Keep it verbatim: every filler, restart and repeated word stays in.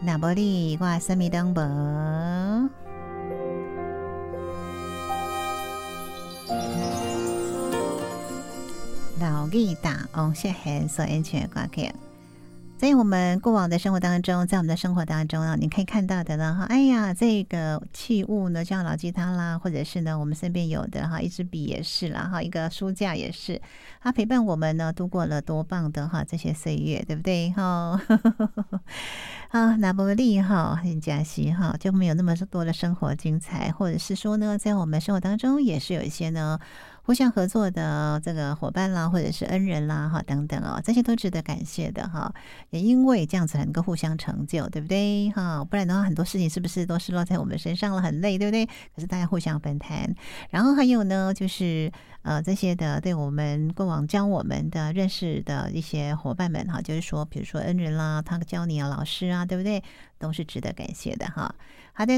那无你我什么都无。老义大王谢贤所演唱的歌曲，在我们过往的生活当中，在我们的生活当中啊，你可以看到的呢，哈，哎呀，这个器物呢，像老吉他啦，或者是呢，我们身边有的哈，一支笔也是啦，哈，一个书架也是，它陪伴我们呢，度过了多棒的哈这些岁月，对不对哈？啊，那不利哈，很加息哈，就没有那么多的生活精彩，或者是说呢，在我们生活当中也是有一些呢。互相合作的这个伙伴啦，或者是恩人啦，哈，等等哦，这些都值得感谢的哈。也因为这样子能够互相成就，对不对哈？不然的话，很多事情是不是都是落在我们身上了，很累，对不对？可是大家互相分摊，然后还有呢，就是呃这些的对我们过往教我们的认识的一些伙伴们哈，就是说，比如说恩人啦，他教你啊，老师啊，对不对？都是值得感谢的哈。好的。